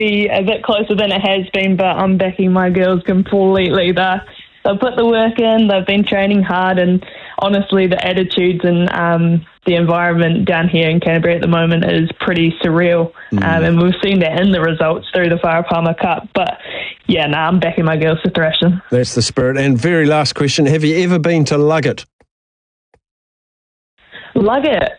be a bit closer than it has been, but I'm backing my girls completely. They've put the work in, they've been training hard, and honestly the attitudes and the environment down here in Canterbury at the moment is pretty surreal. And we've seen that in the results through the Farah Palmer Cup. But yeah, I'm backing my girls to thrash them. That's the spirit. And very last question, have you ever been to Luggett? Luggett?